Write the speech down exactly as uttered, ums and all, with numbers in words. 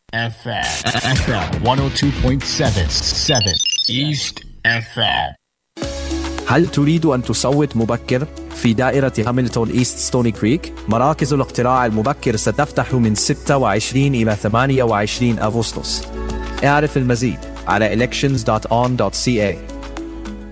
إف إم إف إم مية واثنين فاصلة سبعة سبعة East إف إم. هل تريد أن تصوت مبكر؟ في دائرة هاملتون إيست ستوني كريك مراكز الاقتراع المبكر ستفتح من ستة وعشرين إلى ثمانية وعشرين أغسطس. اعرف المزيد على elections dot on dot c a.